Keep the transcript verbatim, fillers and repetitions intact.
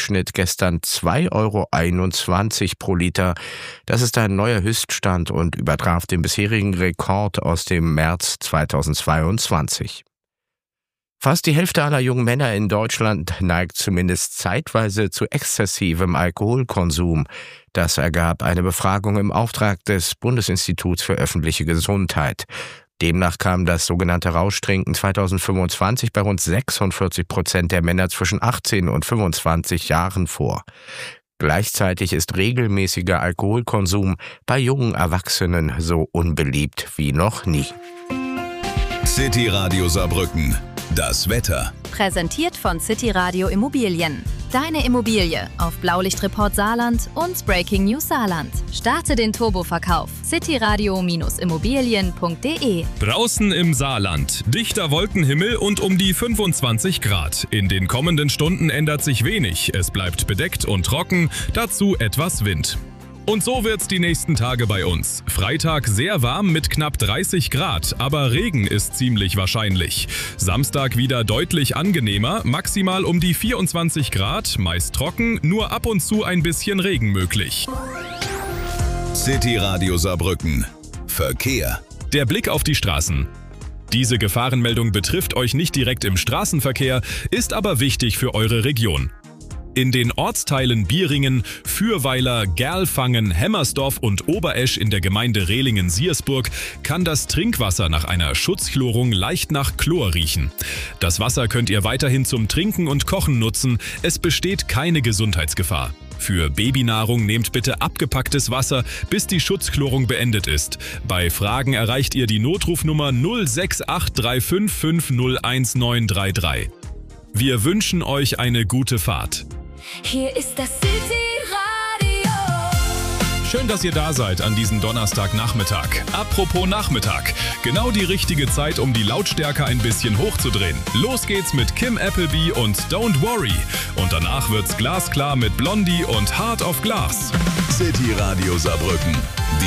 Durchschnitt gestern zwei Euro einundzwanzig pro Liter. Das ist ein neuer Höchststand und übertraf den bisherigen Rekord aus dem März zweitausendzweiundzwanzig. Fast die Hälfte aller jungen Männer in Deutschland neigt zumindest zeitweise zu exzessivem Alkoholkonsum. Das ergab eine Befragung im Auftrag des Bundesinstituts für öffentliche Gesundheit. Demnach kam das sogenannte Rauschtrinken zweitausendfünfundzwanzig bei rund sechsundvierzig Prozent der Männer zwischen achtzehn und fünfundzwanzig Jahren vor. Gleichzeitig ist regelmäßiger Alkoholkonsum bei jungen Erwachsenen so unbeliebt wie noch nie. City Radio Saarbrücken. Das Wetter. Präsentiert von City Radio Immobilien. Deine Immobilie auf Blaulichtreport Saarland und Breaking News Saarland. Starte den Turboverkauf. cityradio Immobilien punkt de. Draußen im Saarland. Dichter Wolkenhimmel und um die fünfundzwanzig Grad. In den kommenden Stunden ändert sich wenig. Es bleibt bedeckt und trocken, dazu etwas Wind. Und so wird's die nächsten Tage bei uns. Freitag sehr warm mit knapp dreißig Grad, aber Regen ist ziemlich wahrscheinlich. Samstag wieder deutlich angenehmer, maximal um die vierundzwanzig Grad, meist trocken, nur ab und zu ein bisschen Regen möglich. City Radio Saarbrücken. Verkehr. Der Blick auf die Straßen. Diese Gefahrenmeldung betrifft euch nicht direkt im Straßenverkehr, ist aber wichtig für eure Region. In den Ortsteilen Bieringen, Fürweiler, Gerlfangen, Hemmersdorf und Oberesch in der Gemeinde Rehlingen-Siersburg kann das Trinkwasser nach einer Schutzchlorung leicht nach Chlor riechen. Das Wasser könnt ihr weiterhin zum Trinken und Kochen nutzen, es besteht keine Gesundheitsgefahr. Für Babynahrung nehmt bitte abgepacktes Wasser, bis die Schutzchlorung beendet ist. Bei Fragen erreicht ihr die Notrufnummer null sechs acht drei fünf fünf null eins neun drei drei. Wir wünschen euch eine gute Fahrt. Hier ist das City Radio. Schön, dass ihr da seid an diesem Donnerstagnachmittag. Apropos Nachmittag. Genau die richtige Zeit, um die Lautstärke ein bisschen hochzudrehen. Los geht's mit Kim Appleby und Don't Worry. Und danach wird's glasklar mit Blondie und Heart of Glass. City Radio Saarbrücken.